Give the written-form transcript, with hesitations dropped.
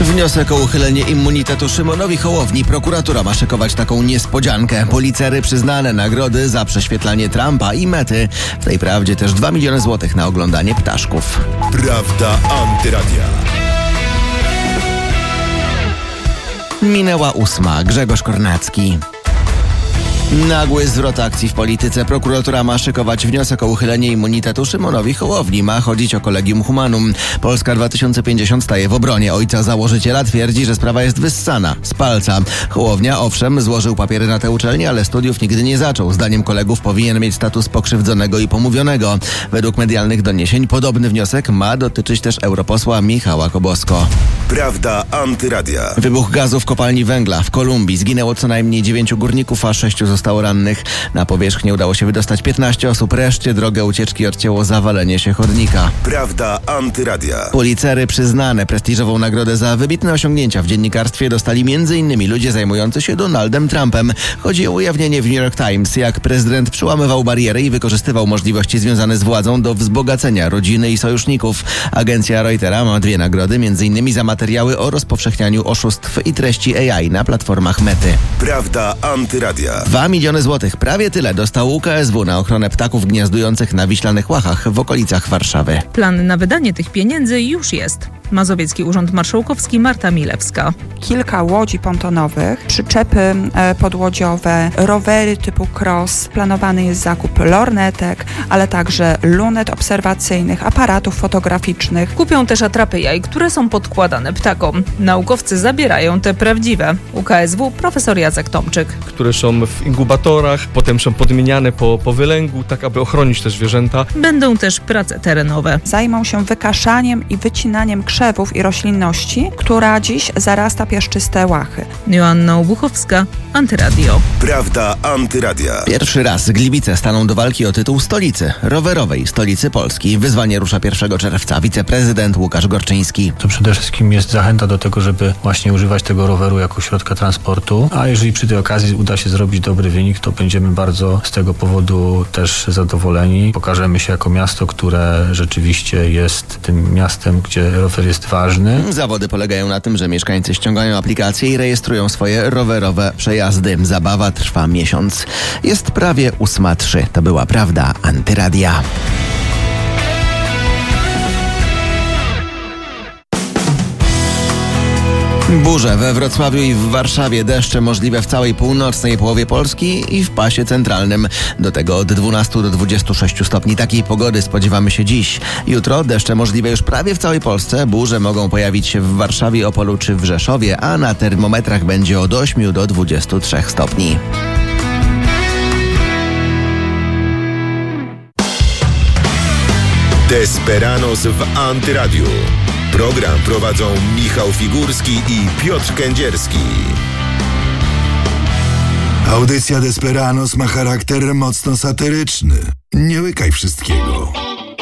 Wniosek o uchylenie immunitetu Szymonowi Hołowni. Prokuratura ma szykować taką niespodziankę. Policery przyznane nagrody za prześwietlanie Trumpa i Mety. W tej prawdzie też 2 miliony złotych na oglądanie ptaszków. Prawda Antyradia. Minęła 8. Grzegorz Kornacki. Nagły zwrot akcji w polityce. Prokuratura ma szykować wniosek o uchylenie immunitetu Szymonowi Hołowni. Ma chodzić o Collegium Humanum. Polska 2050 staje w obronie ojca założyciela. Twierdzi, że sprawa jest wyssana z palca. Hołownia, owszem, złożył papiery na tę uczelnię, ale studiów nigdy nie zaczął. Zdaniem kolegów powinien mieć status pokrzywdzonego i pomówionego. Według medialnych doniesień podobny wniosek ma dotyczyć też europosła Michała Kobosko. Prawda Antyradia. Wybuch gazu w kopalni węgla w Kolumbii. Zginęło co najmniej 9 górników, a 6 zostało rannych. Na powierzchnię udało się wydostać 15 osób. Reszcie drogę ucieczki odcięło zawalenie się chodnika. Prawda Antyradia. Policery przyznane prestiżową nagrodę za wybitne osiągnięcia w dziennikarstwie dostali m.in. ludzie zajmujący się Donaldem Trumpem. Chodzi o ujawnienie w New York Times, jak prezydent przełamywał bariery i wykorzystywał możliwości związane z władzą do wzbogacenia rodziny i sojuszników. Agencja Reutera ma 2 nagrody, m.in. za materiały o rozpowszechnianiu oszustw i treści AI na platformach Mety. Prawda Antyradia. 2 miliony złotych, prawie tyle dostał UKSW na ochronę ptaków gniazdujących na Wiślanych Łachach w okolicach Warszawy. Plan na wydanie tych pieniędzy już jest. Mazowiecki Urząd Marszałkowski, Marta Milewska. Kilka łodzi pontonowych, przyczepy podłodziowe, rowery typu cross. Planowany jest zakup lornetek, ale także lunet obserwacyjnych, aparatów fotograficznych. Kupią też atrapy jaj, które są podkładane ptakom. Naukowcy zabierają te prawdziwe. UKSW profesor Jacek Tomczyk. Które są w inkubatorach, potem są podmieniane po wylęgu, tak aby ochronić te zwierzęta. Będą też prace terenowe. Zajmą się wykaszaniem i wycinaniem krzewów i roślinności, która dziś zarasta piaszczyste łachy. Joanna Obuchowska, Antyradio. Prawda Antyradia. Pierwszy raz Gliwice staną do walki o tytuł stolicy, rowerowej stolicy Polski. Wyzwanie rusza 1 czerwca. Wiceprezydent Łukasz Gorczyński. To przede wszystkim jest zachęta do tego, żeby właśnie używać tego roweru jako środka transportu, a jeżeli przy tej okazji uda się zrobić dobry wynik, to będziemy bardzo z tego powodu też zadowoleni. Pokażemy się jako miasto, które rzeczywiście jest tym miastem, gdzie rower jest ważny. Zawody polegają na tym, że mieszkańcy ściągają aplikację i rejestrują swoje rowerowe przejazdy. Zabawa trwa miesiąc. Jest prawie 8:03. To była Prawda Antyradia. Burze we Wrocławiu i w Warszawie, deszcze możliwe w całej północnej połowie Polski i w pasie centralnym. Do tego od 12 do 26 stopni. Takiej pogody spodziewamy się dziś. Jutro deszcze możliwe już prawie w całej Polsce. Burze mogą pojawić się w Warszawie, Opolu czy w Rzeszowie, a na termometrach będzie od 8 do 23 stopni. Desperanos w Antyradiu. Program prowadzą Michał Figurski i Piotr Kędzierski. Audycja Desperanos ma charakter mocno satyryczny. Nie łykaj wszystkiego.